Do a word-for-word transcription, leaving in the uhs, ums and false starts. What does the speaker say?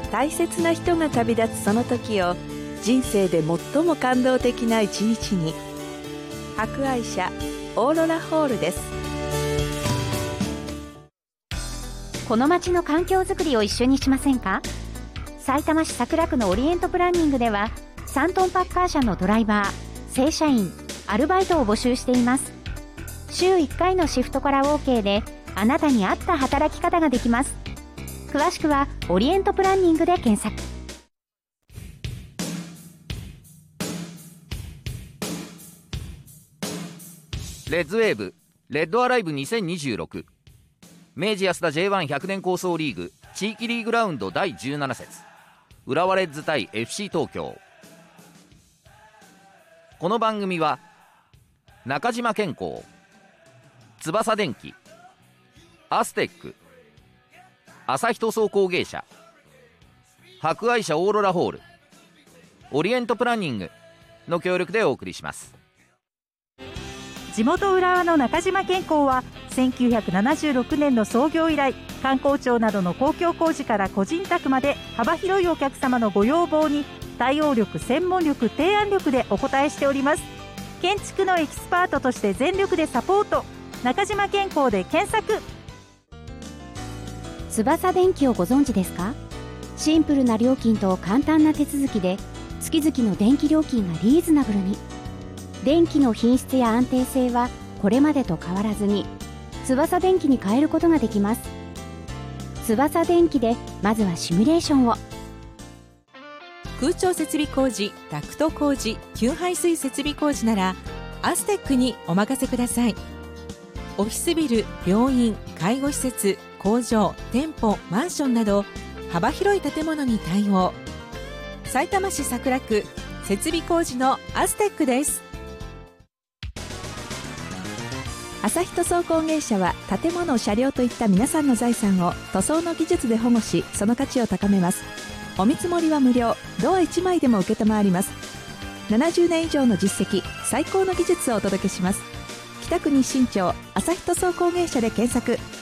大切な人が旅立つその時を人生で最も感動的な一日に。博愛社オーロラホールです。 この街の環境づくりを一緒にしませんか。さいたま市桜区のオリエントプランニングではさんトンパッカー車のドライバー、正社員、アルバイトを募集しています。週いっかいのシフトから OK であなたに合った働き方ができます。詳しくはオリエントプランニングで検索。 レッズウェーブレッドアライブにせんにじゅうろく、明治安田 ジェイワンひゃく 年構想リーグ地域リーグラウンドだいじゅうなな節、浦和レッズ対 エフシー 東京。この番組は中島健康、翼電機、アステック、朝日塗装工芸社、博愛社オーロラホール、オリエントプランニングの協力でお送りします。 地元浦和の中島健康はせんきゅうひゃくななじゅうろくねんの創業以来、観光庁などの公共工事から個人宅まで幅広いお客様のご要望に対応力、専門力、提案力でお応えしております。建築のエキスパートとして全力でサポート。中島健康で検索。 翼電機をご存知ですか。シンプルな料金と簡単な手続きで月々の電気料金がリーズナブルに。電気の品質や安定性はこれまでと変わらずに翼電機に変えることができます。翼電機でまずはシミュレーションを。 空調設備工事、ダクト工事、給排水設備工事ならアステックにお任せください。オフィスビル、病院、介護施設、工場、店舗、マンションなど幅広い建物に対応。さいたま市桜区設備工事のアステックです。 朝日塗装工芸社は建物、車両といった皆さんの財産を塗装の技術で保護し、その価値を高めます。お見積もりは無料、ドアいちまいでも受けたまわります。ななじゅうねん以上の実績、最高の技術をお届けします。北区日新町朝日塗装工芸社で検索。